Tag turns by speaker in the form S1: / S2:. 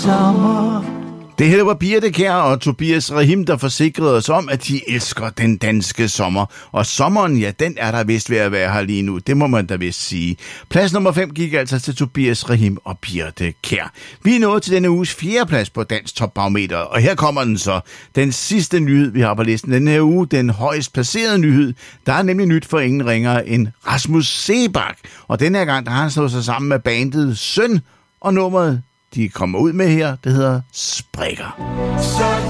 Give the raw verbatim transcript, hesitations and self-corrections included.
S1: sommer.
S2: Det hele var Birthe Kjær og Tobias Rahim, der forsikrede os om, at de elsker den danske sommer. Og sommeren, ja, den er der vist ved at være her lige nu. Det må man da vist sige. Plads nummer fem gik altså til Tobias Rahim og Birthe Kjær. Vi er nået til denne uges fjerde plads på Dansk Topbarometer, og her kommer den så. Den sidste nyhed, vi har på listen den her uge, den højst placerede nyhed. Der er nemlig nyt for ingen ringere end Rasmus Seebach. Og denne her gang, der har han slået sig sammen med bandet Søn, og nummeret de kommer ud med her, det hedder Sprikker.
S1: Så